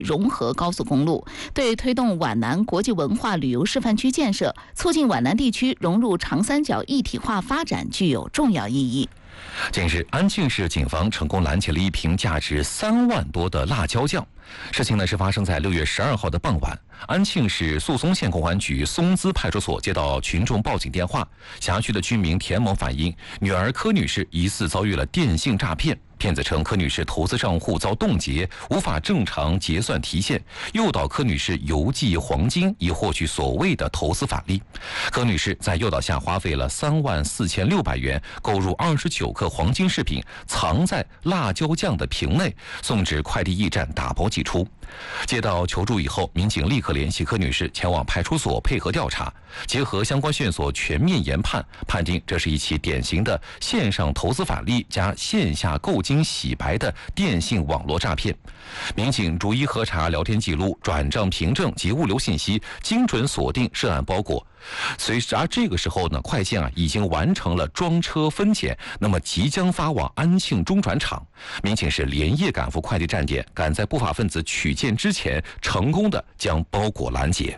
融合高速公路，对推动皖南国际文化旅游示范区建设，促进皖南地区融入长三角一体化发展具有重要意义。 近日，安庆市警方成功拦截了一瓶价值3万多的辣椒酱。事情呢是发生在6月12号的傍晚，安庆市宿松县公安局松滋派出所接到群众报警电话，辖区的居民田某反映，女儿柯女士疑似遭遇了电信诈骗。骗子称柯女士投资账户遭冻结，无法正常结算提现，诱导柯女士邮寄黄金以获取所谓的投资返利。柯女士在诱导下花费了34600元，购入29克黄金饰品，藏在辣椒酱的瓶内，送至快递驿站打包寄出。接到求助以后，民警立刻联系柯女士前往派出所配合调查，结合相关线索全面研判，判定这是一起典型的线上投资返利加线下购金洗白的电信网络诈骗。民警逐一核查聊天记录、转账凭证及物流信息，精准锁定涉案包裹。而这个时候呢，快件已经完成了装车分拣，那么即将发往安庆中转场。民警是连夜赶赴快递站点，赶在不法分子取件之前，成功的将包裹拦截。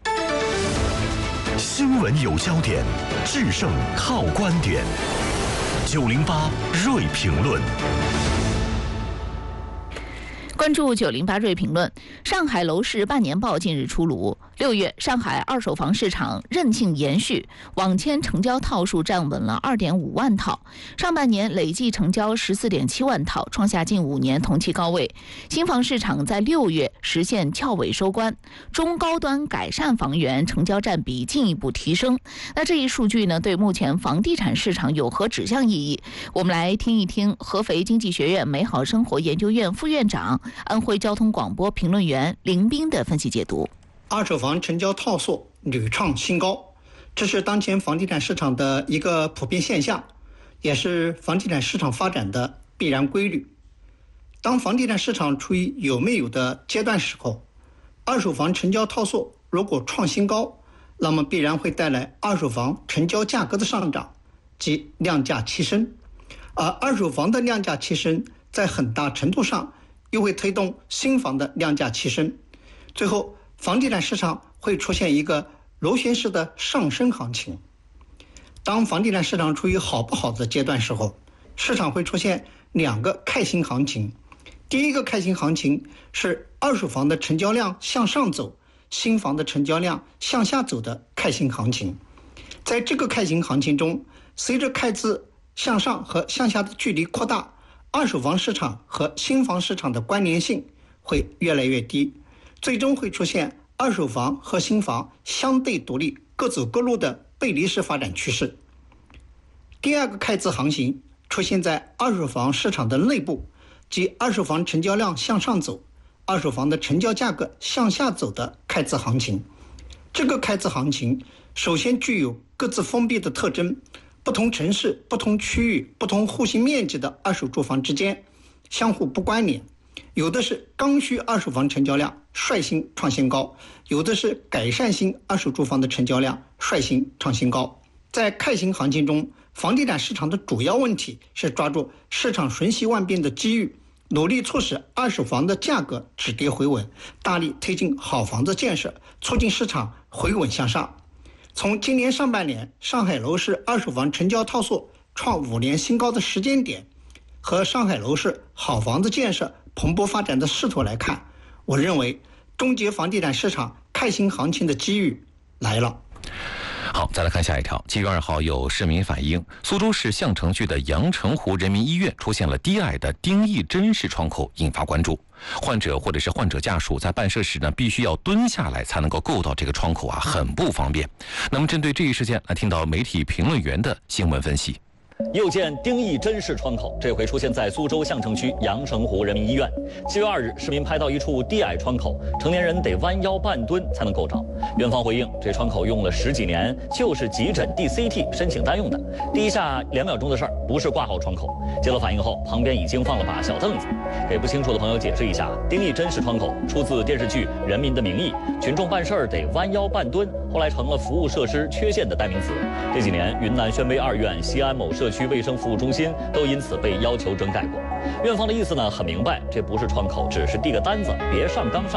新闻有焦点，制胜靠观点。908锐评论。 关注908锐评论。上海楼市半年报近日出炉，6月上海二手房市场韧性延续，网签成交套数站稳了2.5万套，上半年累计成交14.7万套，创下近5年同期高位。新房市场在6月实现翘尾收官，中高端改善房源成交占比进一步提升。那这一数据呢，对目前房地产市场有何指向意义？我们来听一听合肥经济学院美好生活研究院副院长、安徽交通广播评论员林斌的分析解读。 二手房成交套数屡创新高，这是当前房地产市场的一个普遍现象，也是房地产市场发展的必然规律。当房地产市场处于有没有的阶段时候，二手房成交套数如果创新高，那么必然会带来二手房成交价格的上涨及量价齐升，而二手房的量价齐升在很大程度上又会推动新房的量价齐升，最后房地产市场会出现一个螺旋式的上升行情。当房地产市场处于好不好的阶段时候，市场会出现2个开心行情。第一个开心行情是二手房的成交量向上走，新房的成交量向下走的开心行情。在这个开心行情中，随着开支向上和向下的距离扩大，二手房市场和新房市场的关联性会越来越低，最终会出现二手房和新房相对独立、各走各路的背离式发展趋势。第二个开支行情出现在二手房市场的内部，即二手房成交量向上走，二手房的成交价格向下走的开支行情。这个开支行情首先具有各自封闭的特征，不同城市、不同区域、不同户型面积的二手住房之间相互不关联，有的是刚需二手房成交量率先创新高，有的是改善型二手住房的成交量率先创新高。在开型行情中，房地产市场的主要问题是抓住市场瞬息万变的机遇，努力促使二手房的价格止跌回稳，大力推进好房子建设，促进市场回稳向上。从今年上半年上海楼市二手房成交套数创5年新高的时间点和上海楼市好房子建设蓬勃发展的势头来看，我认为终结房地产市场开新行情的机遇来了。 好，再来看下一条。7月2号，有市民反映，苏州市相城区的阳澄湖人民医院出现了低矮的丁义珍式窗口，引发关注。患者或者是患者家属在办事时呢，必须要蹲下来才能够够到这个窗口很不方便。那么针对这一事件，来听到媒体评论员的新闻分析。 又见丁义珍式窗口，这回出现在苏州相城区阳澄湖人民医院。7月2日，市民拍到一处低矮窗口，成年人得弯腰半蹲才能够着。院方回应，这窗口用了10几年，就是急诊 DCT 申请单用的，第一下2秒钟的事儿，不是挂号窗口。接到反应后，旁边已经放了把小凳子。给不清楚的朋友解释一下，丁义珍式窗口出自电视剧《人民的名义》，群众办事儿得弯腰半蹲，后来成了服务设施缺陷的代名词。这几年，云南宣威2院、西安某社区卫生服务中心都因此被要求整改过。 院方的意思呢很明白，这不是窗口，只是递个单子，别上纲上